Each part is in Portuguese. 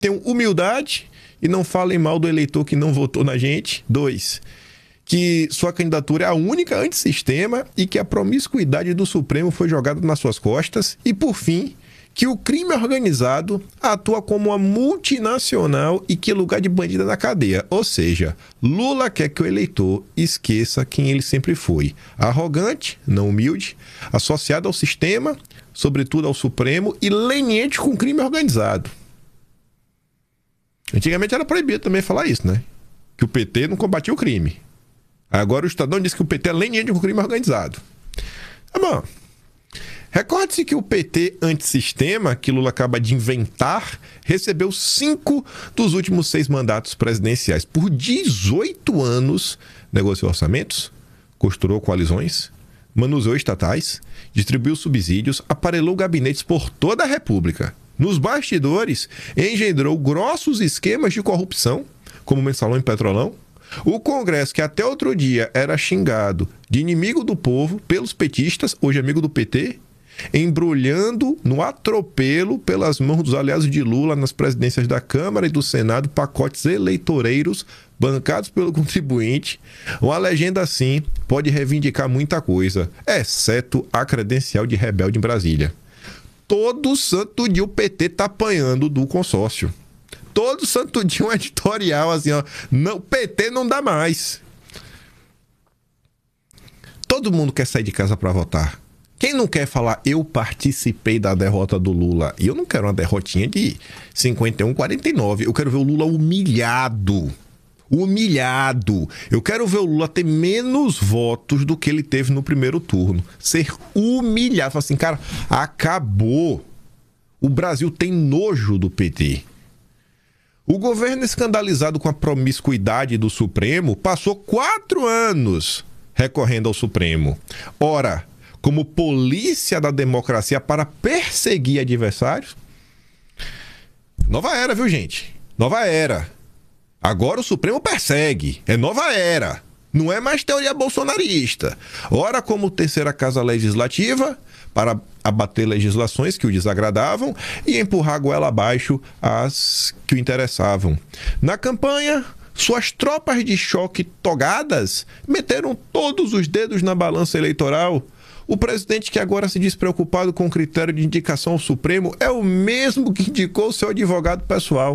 Tenham humildade e não falem mal do eleitor que não votou na gente. 2, que sua candidatura é a única antissistema e que a promiscuidade do Supremo foi jogada nas suas costas. E, por fim, que o crime organizado atua como uma multinacional e que lugar de bandido é na cadeia. Ou seja, Lula quer que o eleitor esqueça quem ele sempre foi. Arrogante, não humilde, associado ao sistema, sobretudo ao Supremo, e leniente com crime organizado. Antigamente era proibido também falar isso, né? Que o PT não combatia o crime. Agora o Estadão diz que o PT é leniente com crime organizado. Tá bom. Recorde-se que o PT antissistema, que Lula acaba de inventar, recebeu 5 dos últimos 6 mandatos presidenciais. Por 18 anos, negociou orçamentos, costurou coalizões, manuseou estatais, distribuiu subsídios, aparelhou gabinetes por toda a República. Nos bastidores, engendrou grossos esquemas de corrupção, como o Mensalão e Petrolão. O Congresso, que até outro dia era xingado de inimigo do povo pelos petistas, hoje amigo do PT, embrulhando no atropelo pelas mãos dos aliados de Lula nas presidências da Câmara e do Senado pacotes eleitoreiros bancados pelo contribuinte. Uma legenda assim pode reivindicar muita coisa, exceto a credencial de rebelde em Brasília. Todo santo dia o PT tá apanhando do consórcio. Todo santo dia um editorial assim, ó. Não, PT não dá mais. Todo mundo quer sair de casa para votar. Quem não quer falar, eu participei da derrota do Lula? E eu não quero uma derrotinha de 51-49. Eu quero ver o Lula humilhado. Humilhado. Eu quero ver o Lula ter menos votos do que ele teve no primeiro turno. Ser humilhado. Falar assim, cara, acabou. O Brasil tem nojo do PT. O governo escandalizado com a promiscuidade do Supremo passou 4 anos recorrendo ao Supremo. Ora, como polícia da democracia para perseguir adversários. Nova era, viu, gente? Nova era. Agora o Supremo persegue. É nova era. Não é mais teoria bolsonarista. Ora, como terceira casa legislativa, para abater legislações que o desagradavam e empurrar a goela abaixo as que o interessavam. Na campanha, suas tropas de choque togadas meteram todos os dedos na balança eleitoral. O presidente, que agora se diz preocupado com o critério de indicação ao Supremo, é o mesmo que indicou seu advogado pessoal.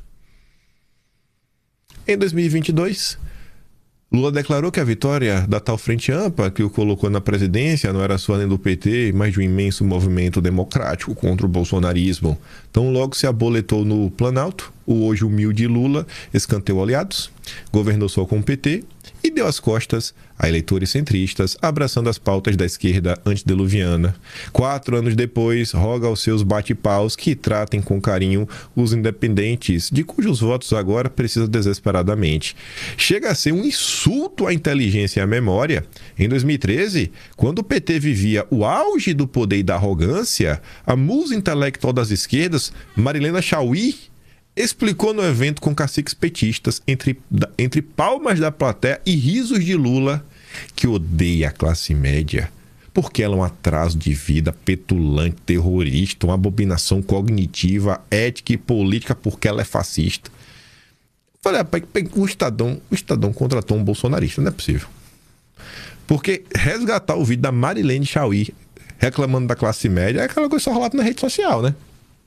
Em 2022, Lula declarou que a vitória da tal Frente Ampla, que o colocou na presidência, não era só nem do PT, mas de um imenso movimento democrático contra o bolsonarismo. Então, logo se aboletou no Planalto, o hoje humilde Lula escanteou aliados, governou só com o PT e deu as costas a eleitores centristas, abraçando as pautas da esquerda antediluviana. 4 anos depois, roga aos seus bate-paus que tratem com carinho os independentes, de cujos votos agora precisa desesperadamente. Chega a ser um insulto à inteligência e à memória. Em 2013, quando o PT vivia o auge do poder e da arrogância, a musa intelectual das esquerdas, Marilena Chaui, explicou no evento com caciques petistas, entre palmas da plateia e risos de Lula, que odeia a classe média, porque ela é um atraso de vida, petulante, terrorista, uma abominação cognitiva, ética e política, porque ela é fascista. Falei, rapaz, o Estadão contratou um bolsonarista, não é possível. Porque resgatar o vídeo da Marilene Chaui reclamando da classe média é aquela coisa só rolada na rede social, né?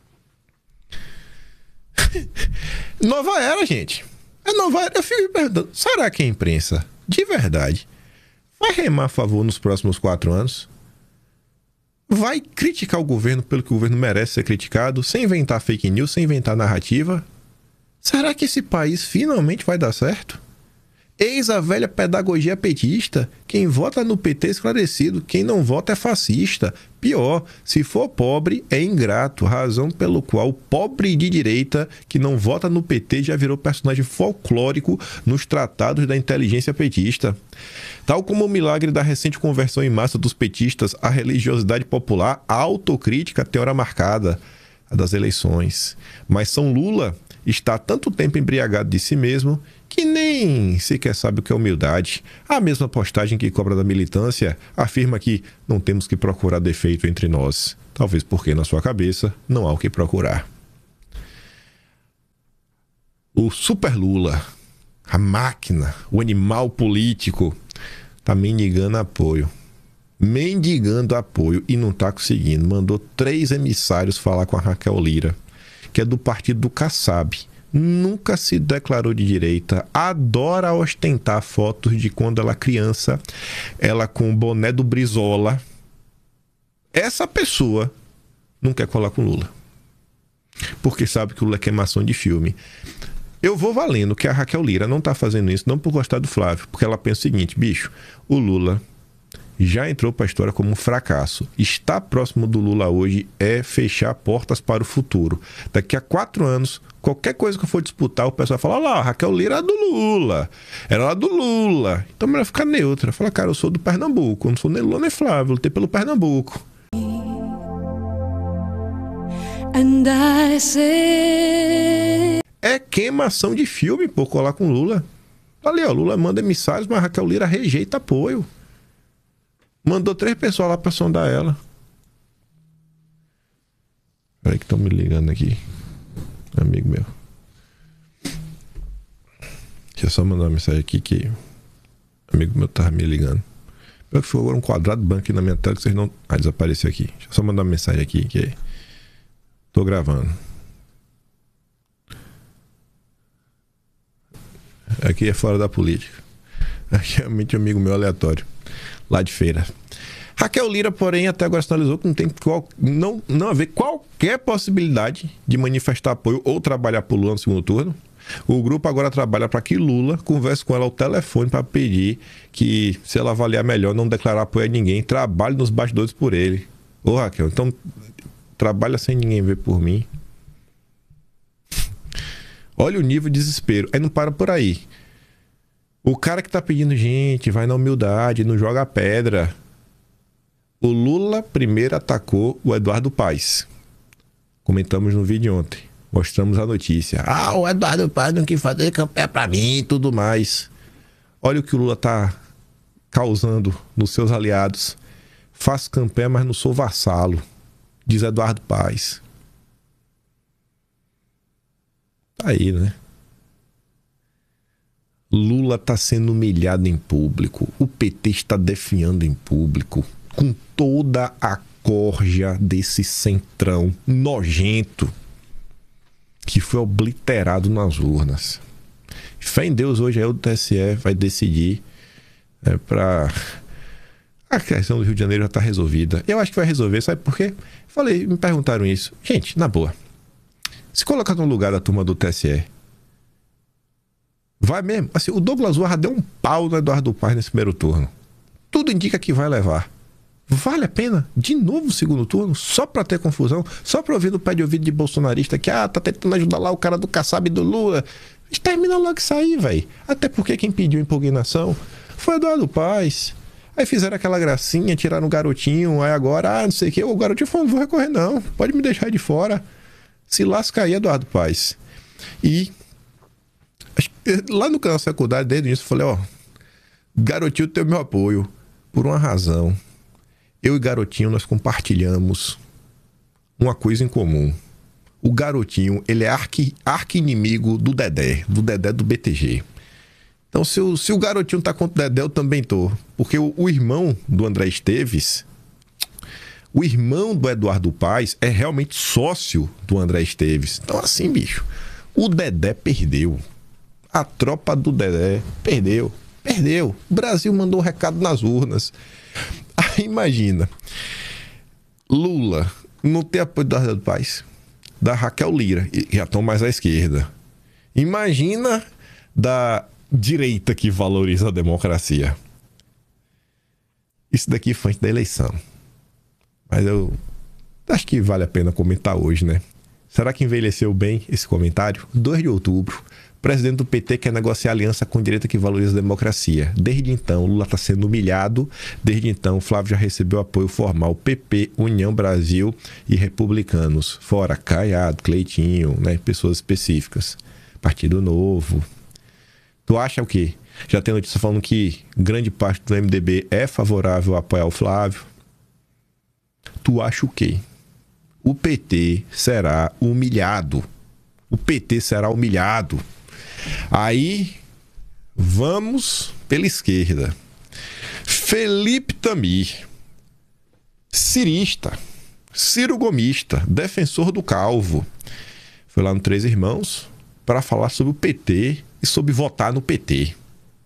Nova era, gente. É nova era. Eu fico me perguntando, será que a imprensa, de verdade, vai remar a favor nos próximos 4 anos? Vai criticar o governo pelo que o governo merece ser criticado, sem inventar fake news, sem inventar narrativa? Será que esse país finalmente vai dar certo? Eis a velha pedagogia petista. Quem vota no PT é esclarecido, quem não vota é fascista. Pior, se for pobre, é ingrato, razão pelo qual o pobre de direita que não vota no PT já virou personagem folclórico nos tratados da inteligência petista. Tal como o milagre da recente conversão em massa dos petistas à religiosidade popular, a autocrítica tem hora marcada, a das eleições. Mas São Lula está há tanto tempo embriagado de si mesmo que nem sequer sabe o que é humildade. A mesma postagem que cobra da militância afirma que não temos que procurar defeito entre nós. Talvez porque na sua cabeça não há o que procurar. O Super Lula, a máquina, o animal político, tá mendigando apoio. Mendigando apoio e não tá conseguindo. Mandou 3 emissários falar com a Raquel Lira, que é do partido do Kassab. Nunca se declarou de direita, adora ostentar fotos de quando ela é criança, ela com o boné do Brizola. Essa pessoa não quer colar com Lula, porque sabe que o Lula é queimação de filme. Eu vou valendo que a Raquel Lira não tá fazendo isso não por gostar do Flávio, porque ela pensa o seguinte, bicho, o Lula já entrou para a história como um fracasso. Estar próximo do Lula hoje é fechar portas para o futuro. Daqui a 4 anos, qualquer coisa que eu for disputar, o pessoal fala, olha lá, a Raquel Lira é do Lula. Era lá do Lula. Então melhor ficar neutra. Fala, cara, eu sou do Pernambuco. Eu não sou nem Lula nem Flávio, eu lutei pelo Pernambuco. And I say... É queimação de filme, por colar com Lula. Ali, ó, Lula manda emissários, mas a Raquel Lira rejeita apoio. Mandou 3 pessoas lá pra sondar ela. Peraí que estão me ligando aqui. Amigo meu. Deixa eu só mandar uma mensagem aqui que amigo meu tava me ligando. Pior que foi agora um quadrado branco aqui na minha tela que vocês não... Ah, desapareceu aqui. Deixa eu só mandar uma mensagem aqui que tô gravando. Aqui é fora da política. Aqui é realmente um amigo meu aleatório. Lá de Feira. Raquel Lira, porém, até agora sinalizou que não tem não haver qualquer possibilidade de manifestar apoio ou trabalhar por Lula no segundo turno. O grupo agora trabalha para que Lula converse com ela ao telefone para pedir que, se ela avaliar melhor, não declarar apoio a ninguém, trabalhe nos bastidores por ele. Ô Raquel, então trabalha sem ninguém ver por mim. Olha o nível de desespero. Aí não para por aí. O cara que tá pedindo, gente, vai na humildade, não joga pedra. O Lula primeiro atacou o Eduardo Paes. Comentamos no vídeo ontem. Mostramos a notícia. Ah, o Eduardo Paes não quis fazer campanha pra mim e tudo mais. Olha o que o Lula tá causando nos seus aliados. Faço campanha, mas não sou vassalo, diz Eduardo Paes. Tá aí, né? Lula está sendo humilhado em público. O PT está definhando em público. Com toda a corja desse centrão nojento que foi obliterado nas urnas. Fé em Deus, hoje aí o TSE vai decidir para... A questão do Rio de Janeiro já está resolvida. Eu acho que vai resolver, sabe por quê? Me perguntaram isso. Gente, na boa. Se colocar no lugar da turma do TSE, vai mesmo. Assim, o Douglas Warra deu um pau no Eduardo Paes nesse primeiro turno. Tudo indica que vai levar. Vale a pena? De novo o segundo turno? Só pra ter confusão? Só pra ouvir no pé de ouvido de bolsonarista que, tá tentando ajudar lá o cara do Kassab e do Lula. Termina logo isso aí, velho. Até porque quem pediu impugnação foi Eduardo Paes. Aí fizeram aquela gracinha, tiraram o garotinho, aí agora, não sei o que. O garotinho falou, não vou recorrer não. Pode me deixar de fora. Se lasca aí, Eduardo Paes. E... lá no canal secundário, desde o início, eu falei, Garotinho tem o meu apoio por uma razão. Eu e Garotinho, nós compartilhamos uma coisa em comum. O Garotinho, ele é arqui-inimigo do Dedé do BTG. Então, se o Garotinho tá contra o Dedé, eu também tô. Porque o irmão do André Esteves, o irmão do Eduardo Paes, é realmente sócio do André Esteves. Então, assim, bicho, o Dedé perdeu. A tropa do Dedé perdeu. O Brasil mandou um recado nas urnas. Aí imagina, Lula não tem apoio do Eduardo Paes, da Raquel Lira, que já estão mais à esquerda. Imagina da direita que valoriza a democracia. Isso daqui foi antes da eleição. Mas eu acho que vale a pena comentar hoje, né? Será que envelheceu bem esse comentário? 2 de outubro. O presidente do PT quer negociar aliança com direita que valoriza a democracia. Desde então, Lula está sendo humilhado. Desde então, Flávio já recebeu apoio formal PP, União Brasil e republicanos. Fora Caiado, Cleitinho, né? Pessoas específicas. Partido Novo. Tu acha o quê? Já tem notícia falando que grande parte do MDB é favorável a apoiar o Flávio. Tu acha o quê? O PT será humilhado. O PT será humilhado. Aí, vamos pela esquerda. Felipe Tamir, cirista, Ciro Gomista, defensor do Calvo. Foi lá no Três Irmãos para falar sobre o PT e sobre votar no PT.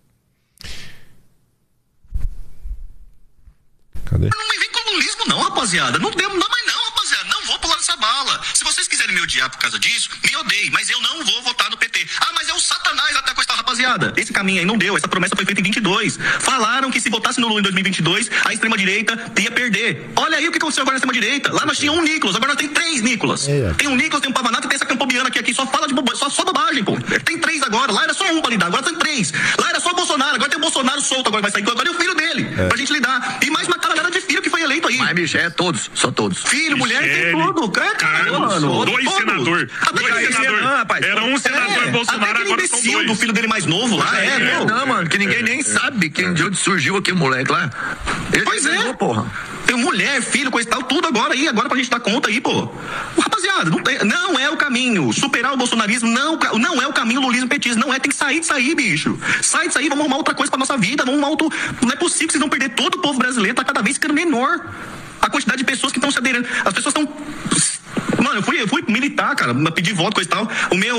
Cadê? Não me vem com lulismo não, rapaziada. Não mais não, rapaziada. Não vou pular essa bala. Se vocês quiserem me odiar por causa disso, me odeiem. Mas eu não vou votar no PT. Ah, mas é o Satanás até com essa rapaziada. Esse caminho aí não deu. Essa promessa foi feita em 22. Falaram que se votasse no Lula em 2022, a extrema-direita ia perder. Olha aí o que aconteceu agora na extrema-direita. Lá nós tínhamos um Nicolas, agora nós tem 3 Nicolas. Tem um Nicolas, tem um Pavanato e tem essa Campobiana aqui só fala de só bobagem, pô. Tem 3 agora. Lá era só um pra lidar, agora tem 3. Lá era só o Bolsonaro, agora tem o Bolsonaro solto, agora vai sair. Agora é o filho dele, pra gente lidar. E mais uma caralhada de filho que foi eleito aí. Mas, bicho, todos, só todos. Filho, mulher, tem tudo. Carlos, 2 senadores. Era um senador Bolsonaro, agora são 2. Do filho dele mais novo lá, Não, mano, que ninguém nem sabe de onde surgiu aquele moleque lá. Pois é, porra. Tem mulher, filho, coisa e tal, tudo agora pra gente dar conta aí, pô. Rapaziada, não é o caminho. Superar o bolsonarismo não é o caminho lulismo petismo. Não é, tem que sair disso aí, bicho. Sai disso aí, vamos arrumar outra coisa pra nossa vida. Não é possível que vocês vão perder todo o povo brasileiro, tá cada vez ficando menor. A quantidade de pessoas que estão se aderindo. As pessoas estão... Mano, eu fui militar, cara, pedir voto, coisa e tal.